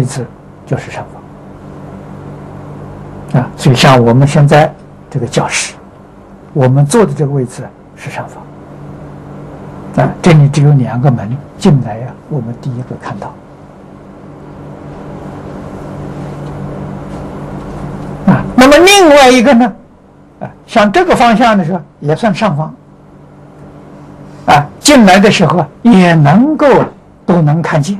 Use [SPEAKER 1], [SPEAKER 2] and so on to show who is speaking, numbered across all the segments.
[SPEAKER 1] 置就是上方啊。所以像我们现在这个教室，我们坐的这个位置是上方啊。这里只有2个门进来呀，我们第一个看到啊。那么另外一个呢，像这个方向的时候也算上方啊，进来的时候也都能看见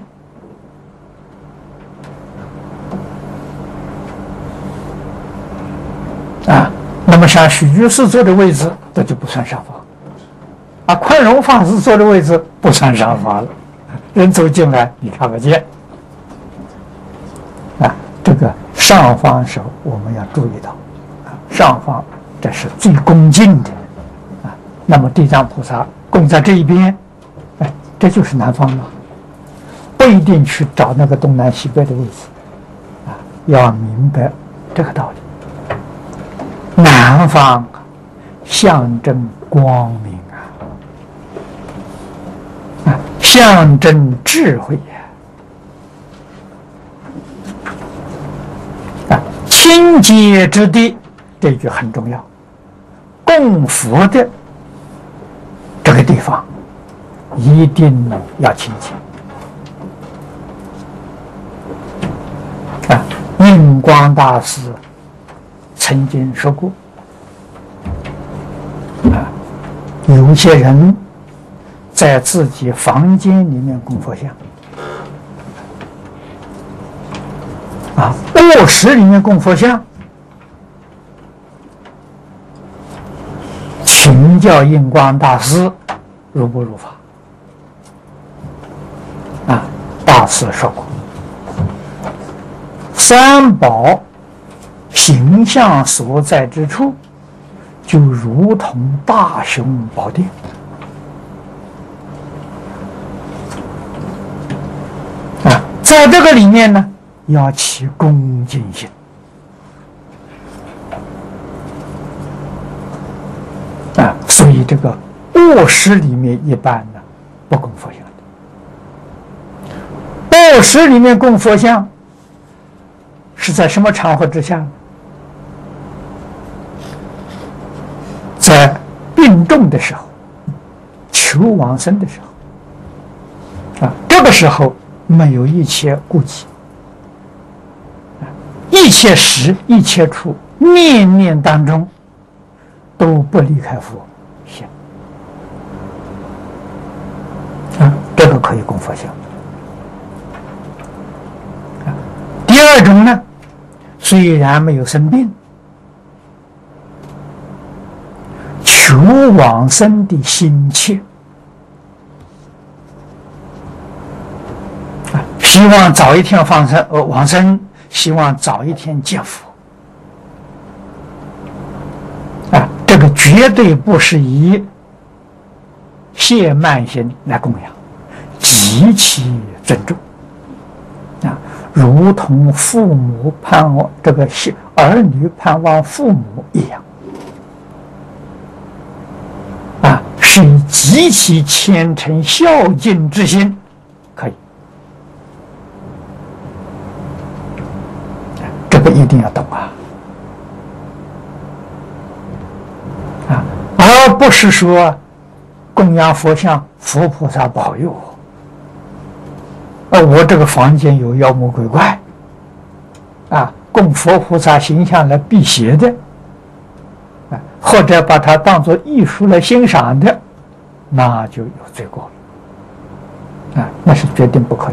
[SPEAKER 1] 啊。那么像许居士坐的位置，这就不算上方啊。宽容法师坐的位置不算上方了，人走进来你看不见啊。这个上方时候我们要注意到啊，上方这是最恭敬的啊。那么地藏菩萨供在这一边，这就是南方了，不一定去找那个东南西北的位置啊，要明白这个道理。南方象征光明啊，象征智慧啊，清洁之地，这句很重要。供佛的这个地方一定要清洁啊。印光大师曾经说过啊，有些人在自己房间里面供佛像啊，卧室里面供佛像，请教印光大师如不如法啊。大师说过，三宝形象所在之处，就如同大雄宝殿啊。在这个里面呢，要起恭敬心啊。所以这个卧室里面一般呢不供佛像的。卧室里面供佛像是在什么场合之下呢？在病重的时候，求往生的时候啊，这个时候没有一切顾忌，一切时一切处，念念当中都不离开佛心啊，这个可以供佛像。第二种呢，虽然没有生病，求往生的心切啊，希望早一天往生，希望早一天见佛啊，这个绝对不是以懈慢心来供养，极其尊重啊，如同父母盼望这个儿女盼望父母一样啊，是以极其虔诚孝敬之心可以，这个一定要懂啊，而不是说供养佛像，佛菩萨保佑我这个房间有妖魔鬼怪啊，供佛菩萨形象来辟邪的啊，或者把它当作艺术来欣赏的，那就有罪过啊，那是决定不可以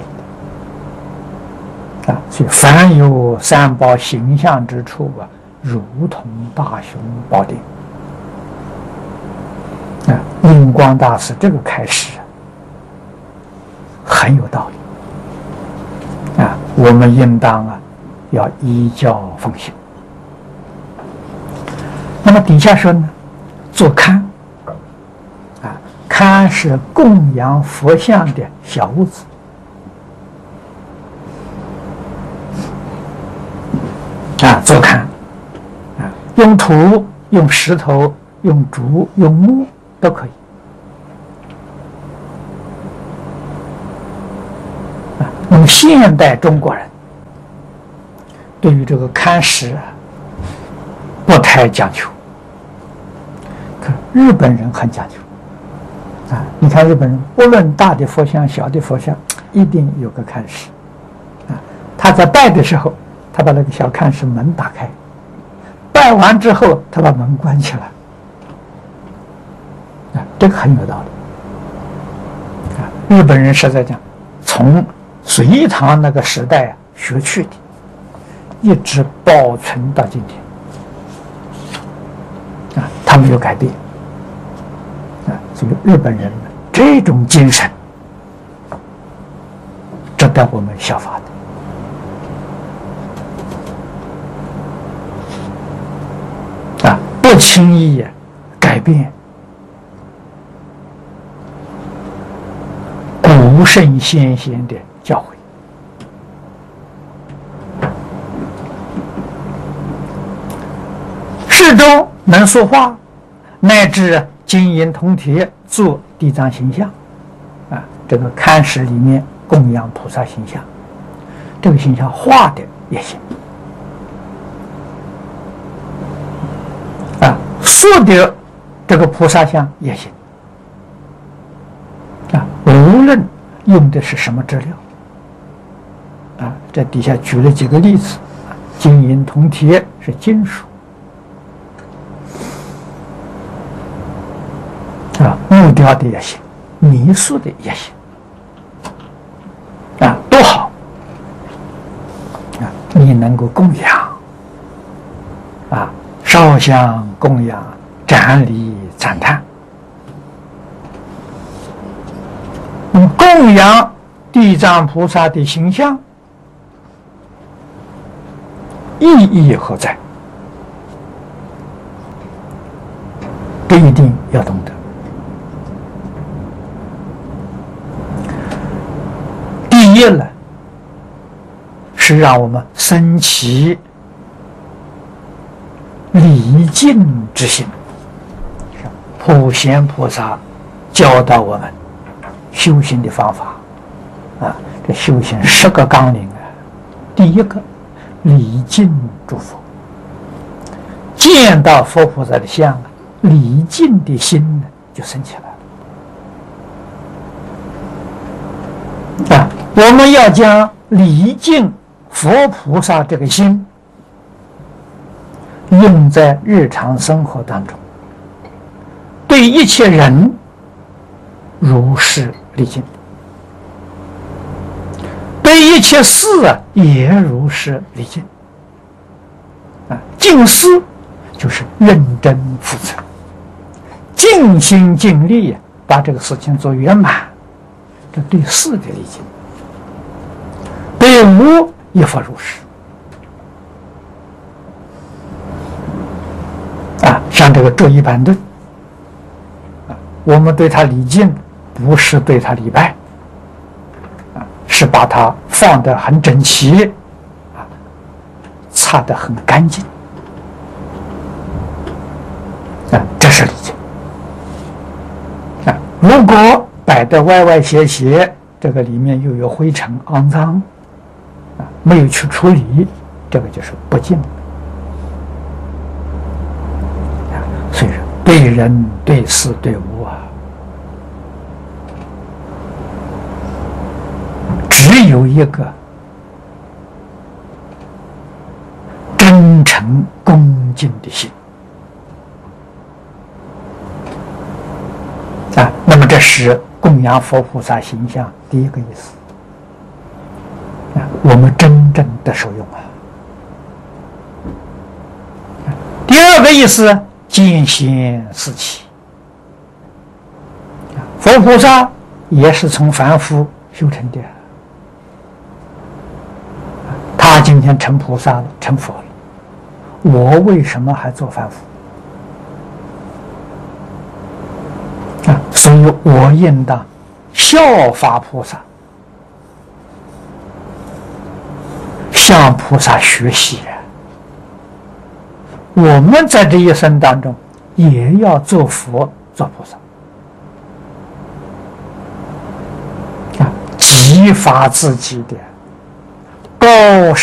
[SPEAKER 1] 的啊。所以凡有三宝形象之处如同大雄宝殿啊。印光大师这个开始很有道理啊，我们应当要依教奉行。那么底下说呢，做龛啊，龛是供养佛像的小屋子啊，做龛啊，用土、用石头、用竹、用木都可以啊。那么现代中国人对于这个看识不太讲究，可日本人很讲究。你看日本人，无论大的佛像、小的佛像，一定有个看识。他在拜的时候，他把那个小看识门打开，拜完之后，他把门关起来。这个很有道理。日本人实在讲，从隋唐那个时代学去的，一直保存到今天。他没有改变。所以日本人这种精神，值得我们效法的。不轻易改变古圣先贤的教诲。世中能说话，乃至金银铜铁做地藏形象，这个看识里面供养菩萨形象，这个形象画的也行，塑的这个菩萨像也行，无论用的是什么质料，这底下举了几个例子，金银铜铁是金属。木雕的也行，泥塑的也行，都好。你能够供养，烧香供养，瞻礼赞叹。供养地藏菩萨的形象，意义何在？这一定要懂得。第一呢，是让我们升起礼敬之心。普贤菩萨教导我们修行的方法，这修行10个纲领第一个，礼敬诸佛。见到佛菩萨的像，礼敬的心呢就升起来了。我们要将礼敬佛菩萨这个心用在日常生活当中，对一切人如是礼敬，对一切事也如是礼敬。敬事就是认真负责，尽心尽力把这个事情做圆满，这对事的礼敬。对无亦复如是。像这个桌椅板凳，我们对它礼敬，不是对它礼拜，是把它放得很整齐，擦得很干净，这是礼敬。如果摆得歪歪斜斜，这个里面又有灰尘肮脏，没有去处理，这个就是不敬。所以说，对人、对事、对物只有一个真诚恭敬的心。那么这是供养佛菩萨形象第一个意思。我们真正的受用第二个意思，见贤思齐。佛菩萨也是从凡夫修成的，他今天成菩萨了，成佛了，我为什么还做凡夫？所以我应当效法菩萨，向菩萨学习。我们在这一生当中也要做佛做菩萨，激发自己的高